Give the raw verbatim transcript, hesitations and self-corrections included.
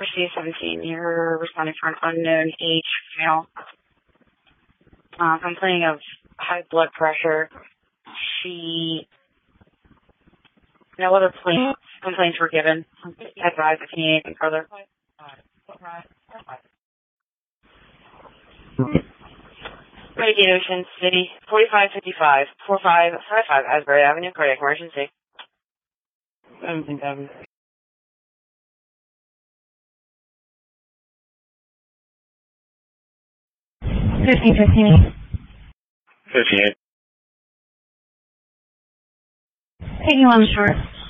Receive seventeen. You're responding for an unknown age female. Uh, complaining of high blood pressure. She, no other plain complaints were given. Advise if you need anything further. Renegade Ocean City, forty-five fifty-five, forty-five fifty-five, Asbury Avenue, cardiac emergency. seventeenth Avenue. fifteen fifteen. fifty-eight. Taking one short.